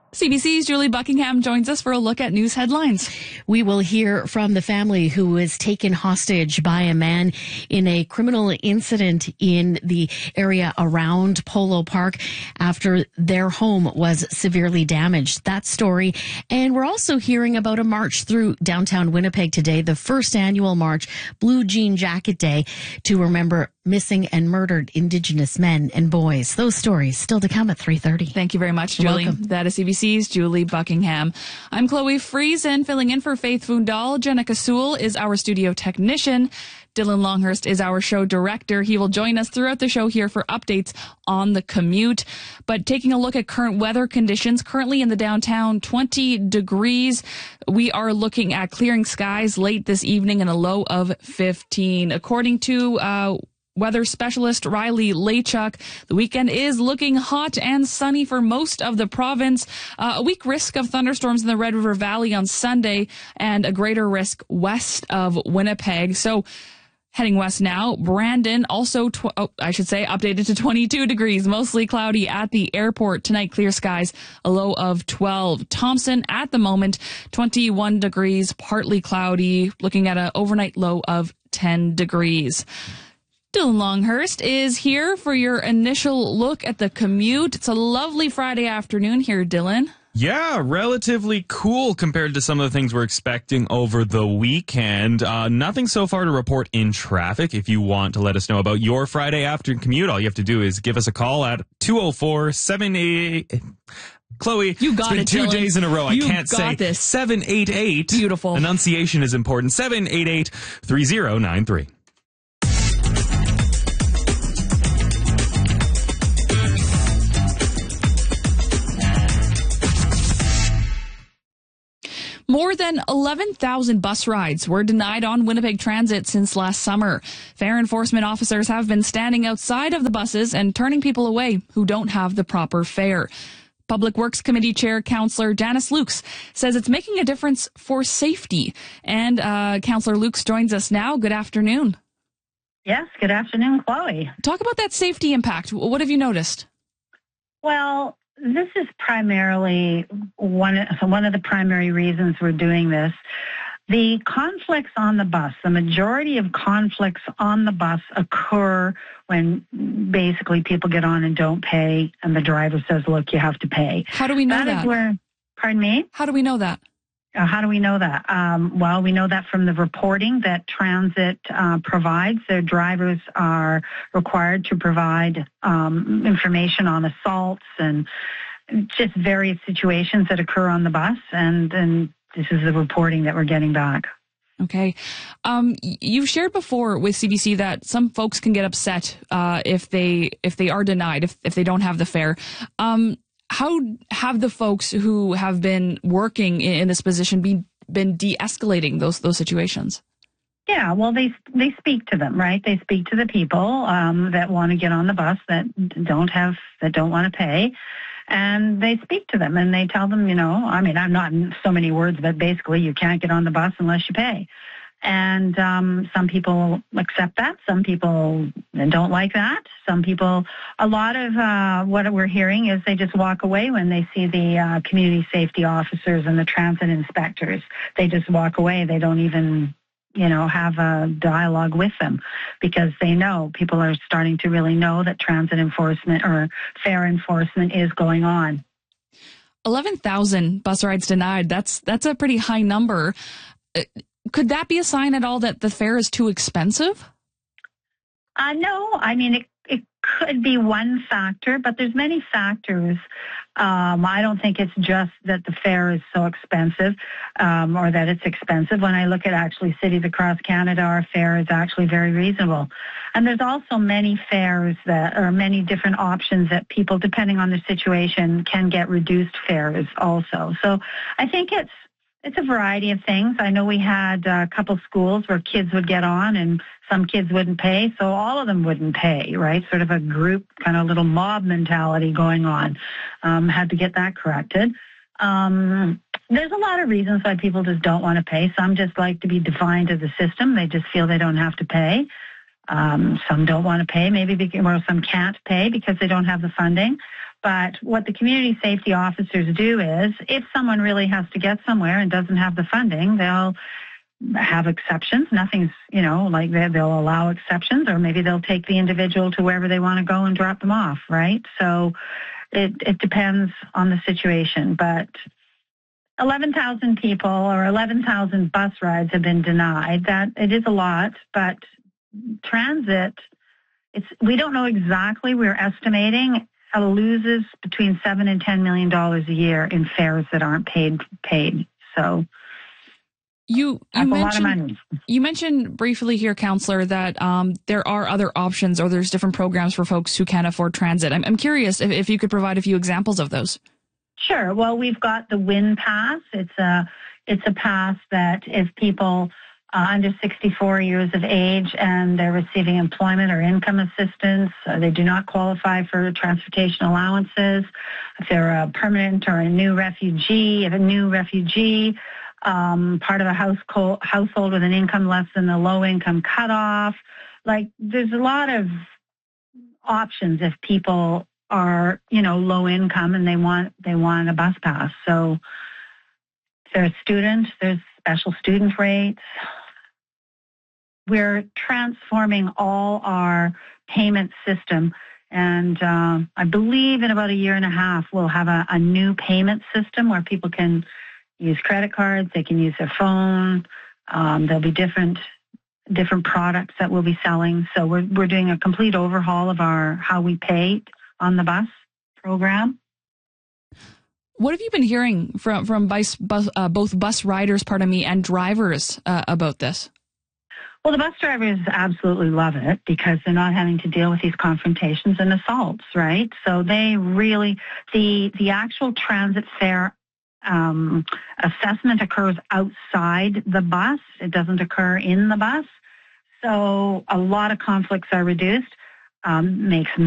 CBC's Julie Buckingham joins us for a look at news headlines. We will hear from the family who was taken hostage by a man in a criminal incident in the area around Polo Park after their home was severely damaged. That story. And we're also hearing about a march through downtown Winnipeg today, the first annual march, Blue Jean Jacket Day, to remember missing and murdered Indigenous men and boys. Those stories still to come at 3:30. Thank you very much, Julie. Welcome. That is CBC's Julie Buckingham. I'm Chloe Friesen, filling in for Faith Fundal. Jenica Sewell is our studio technician. Dylan Longhurst is our show director. He will join us throughout the show here for updates on the commute. But taking a look at current weather conditions, currently in the downtown, 20 degrees. We are looking at clearing skies late this evening and a low of 15. According to weather specialist Riley Lachuk, the weekend is looking hot and sunny for most of the province. A weak risk of thunderstorms in the Red River Valley on Sunday and a greater risk west of Winnipeg. So heading west now, Brandon also, updated to 22 degrees, mostly cloudy at the airport. Tonight, clear skies, a low of 12. Thompson at the moment, 21 degrees, partly cloudy, looking at an overnight low of 10 degrees. Dylan Longhurst is here for your initial look at the commute. It's a lovely Friday afternoon here, Dylan. Yeah, relatively cool compared to some of the things we're expecting over the weekend. Nothing so far to report in traffic. If you want to let us know about your Friday afternoon commute, all you have to do is give us a call at 204-788... Chloe, you got it's been it, 2 days in a row. I can't say this. 788. Beautiful. Enunciation is important. 788-3093. More than 11,000 bus rides were denied on Winnipeg Transit since last summer. Fare enforcement officers have been standing outside of the buses and turning people away who don't have the proper fare. Public Works Committee Chair Councillor Janice Lukes says it's making a difference for safety. And Councillor Lukes joins us now. Good afternoon. Yes, good afternoon, Chloe. Talk about that safety impact. What have you noticed? Well, this is primarily one of the primary reasons we're doing this. The conflicts on the bus, the majority of conflicts on the bus occur when basically people get on and don't pay, and the driver says, look, you have to pay. How do we know that? That is where, pardon me? How do we know that? How do we know that? Well, we know that from the reporting that transit provides. Their drivers are required to provide information on assaults and just various situations that occur on the bus, and this is the reporting that we're getting back. Okay. You've shared before with CBC that some folks can get upset if they are denied, if they don't have the fare. How have the folks who have been working in this position been de-escalating those situations? Yeah, well, they speak to them, right? They speak to the people that want to get on the bus that don't want to pay, and they speak to them and they tell them, I'm not in so many words, but basically you can't get on the bus unless you pay. And some people accept that. Some people don't like that. Some people, a lot of what we're hearing is they just walk away when they see the community safety officers and the transit inspectors. They just walk away. They don't even, have a dialogue with them because they know, people are starting to really know that transit enforcement or fare enforcement is going on. 11,000 bus rides denied. That's a pretty high number. Could that be a sign at all that the fare is too expensive? No, it could be one factor, but there's many factors. I don't think it's just that the fare is so expensive or that it's expensive. When I look at actually cities across Canada, our fare is actually very reasonable. And there's also many fares many different options that people, depending on their situation, can get reduced fares also. So I think it's a variety of things. I know we had a couple schools where kids would get on and some kids wouldn't pay, so all of them wouldn't pay, right? Sort of a group, kind of little mob mentality going on. Had to get that corrected. There's a lot of reasons why people just don't want to pay. Some just like to be defined as a system. They just feel they don't have to pay. Some don't want to pay, maybe, or some can't pay because they don't have the funding. But what the community safety officers do is, if someone really has to get somewhere and doesn't have the funding, they'll have exceptions. Nothing's, like they'll allow exceptions, or maybe they'll take the individual to wherever they want to go and drop them off, right? So it depends on the situation. But 11,000 people or 11,000 bus rides have been denied. That it is a lot, but transit, we don't know exactly. We're estimating it loses between $7 and $10 million a year in fares that aren't paid. So that's a lot of money. You mentioned briefly here, Councillor, that there are other options, or there's different programs for folks who can't afford transit. I'm curious if you could provide a few examples of those. Sure. Well, we've got the WIN Pass. It's a pass that if people under 64 years of age and they're receiving employment or income assistance, they do not qualify for transportation allowances. If they're a permanent or a new refugee, part of a household with an income less than the low income cutoff, there's a lot of options if people are, low income and they want a bus pass. So if they're a student, there's special student rates. We're transforming all our payment system, and I believe in about a year and a half we'll have a new payment system where people can use credit cards, they can use their phone. There'll be different products that we'll be selling. So we're doing a complete overhaul of how we pay on the bus program. What have you been hearing from both bus riders, and drivers about this? Well, the bus drivers absolutely love it because they're not having to deal with these confrontations and assaults, right? So they really, the actual transit fare assessment occurs outside the bus. It doesn't occur in the bus. So a lot of conflicts are reduced, makes